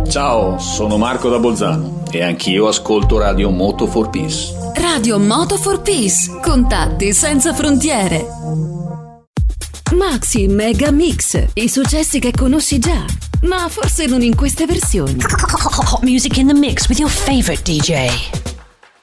Ciao, sono Marco da Bolzano e anch'io ascolto Radio Moto for Peace. Radio Moto for Peace, contatti senza frontiere. Maxi Mega Mix, i successi che conosci già, ma forse non in queste versioni. Hot music in the mix with your favorite DJ.